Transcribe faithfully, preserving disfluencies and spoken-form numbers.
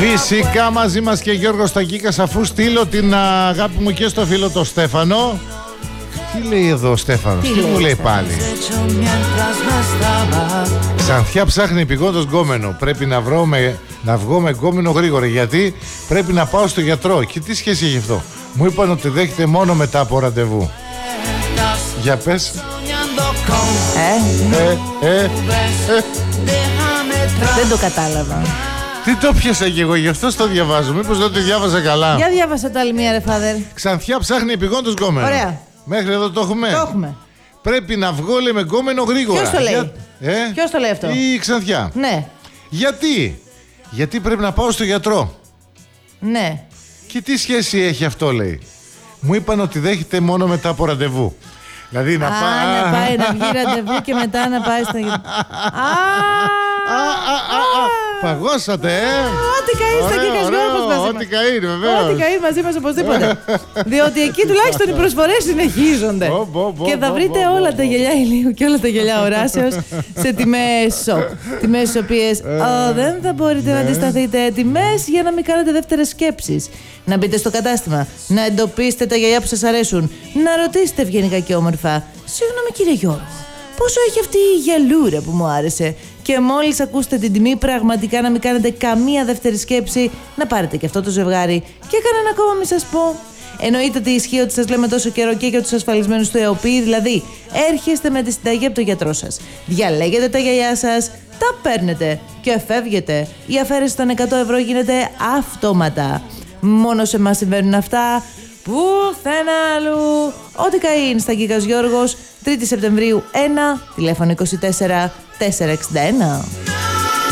Φυσικά μαζί μας και Γιώργος Τακίκας, αφού στείλω την αγάπη μου και στο φίλο το Στέφανο. Τι λέει εδώ ο Στέφανος, τι, τι μου λέει πάλι? Ξανθιά ψάχνει επειγόντως γκόμενο. Πρέπει να, βρω με, να βγω με γκόμενο γρήγορα, γιατί πρέπει να πάω στο γιατρό. Και τι σχέση έχει αυτό? Μου είπαν ότι δέχεται μόνο μετά από ραντεβού. Για πες. Ε, ε, ε, ε. Δεν το κατάλαβα. Τι το πιάσα κι εγώ, γι' αυτό το διαβάζω. Μήπως δεν το διάβαζα καλά? Για διάβασα το άλλη μία, ρε φάδερ. Ξανθιά ψάχνει επειγόντως γκόμενο. Ωραία. Μέχρι εδώ το έχουμε. Το έχουμε. Πρέπει να βγω, λέει, με γκόμενο γρήγορα. Ποιος το λέει? Για... Ε? Ποιος το λέει αυτό? Η Ξανθιά. Ναι. Γιατί? Γιατί πρέπει να πάω στο γιατρό. Ναι. Και τι σχέση έχει αυτό, λέει? Μου είπαν ότι δέχεται μόνο μετά από ραντεβού. Δηλαδή να, Α, πά... να πάει να βγει ραντεβού και μετά να πάει στο γιατρό. Παγώσατε, ε! Ό,τι καεί στα Κίκας Γιώργος μαζί μας. Ό,τι καεί, βεβαίως. Ό,τι καεί μαζί μας οπωσδήποτε. Διότι εκεί τουλάχιστον οι προσφορές συνεχίζονται. Και θα βρείτε όλα τα γυαλιά ηλίου και όλα τα γυαλιά οράσεως σε τιμές shop. Τιμές στις οποίες δεν θα μπορείτε να αντισταθείτε. Τιμές για να μην κάνετε δεύτερες σκέψεις. Να μπείτε στο κατάστημα, να εντοπίσετε τα γυαλιά που σας αρέσουν, να ρωτήσετε ευγενικά και όμορφα: συγγνώμη κύριε Γιώργο, πόσο έχει αυτή η γυαλούρα που μου άρεσε? Και μόλις ακούσετε την τιμή, πραγματικά να μην κάνετε καμία δεύτερη σκέψη, να πάρετε και αυτό το ζευγάρι. Και κανένα ακόμα μη σας πω. Εννοείται ότι ισχύει ότι σας λέμε τόσο καιρό και για τους ασφαλισμένους του ΕΟΠΗ, δηλαδή έρχεστε με τη συνταγή από τον γιατρό σας, διαλέγετε τα γυαλιά σας, τα παίρνετε και φεύγετε. Η αφαίρεση των εκατό ευρώ γίνεται αυτόματα. Μόνο σε εμάς συμβαίνουν αυτά, πουθενά αλλού. Ό,τι καεί στα Κίκας Γιώργος, τρίτη Σεπτεμβρίου ένα, τηλέφωνο είκοσι τέσσερα τετρακόσια εξήντα ένα.